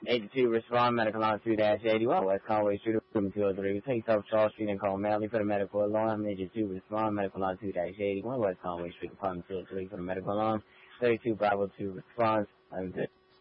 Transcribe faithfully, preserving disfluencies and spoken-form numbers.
eighty-two, respond, medical line two eighty-one, West Conway Street, room two oh three. Take South Charles Street and call Manley for the medical alarm. eighty-two, respond, medical line two eighty-one, West Conway Street, apartment two oh three for the medical alarm. thirty-two, Bravo two, response. I'm good.